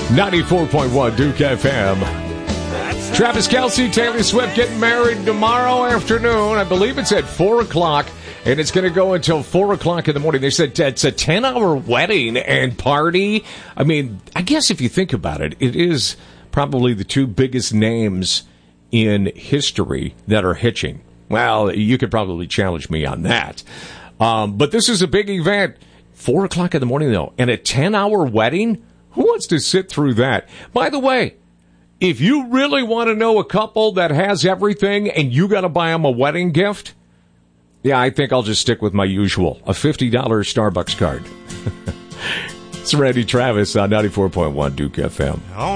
94.1 Duke FM. Travis Kelce, Taylor Swift getting married tomorrow afternoon. I believe it's at 4 o'clock, and it's going to go until 4 o'clock in the morning. They said it's a 10-hour wedding and party. I mean, I guess if you think about it, it is probably the two biggest names in history that are hitching. Well, you could probably challenge me on that. But this is a big event. 4 o'clock in the morning, though, and a 10-hour wedding? Who wants to sit through that? By the way, if you really want to know a couple that has everything and you got to buy them a wedding gift, yeah, I think I'll just stick with my usual, a $50 Starbucks card. It's Randy Travis on 94.1 Duke FM.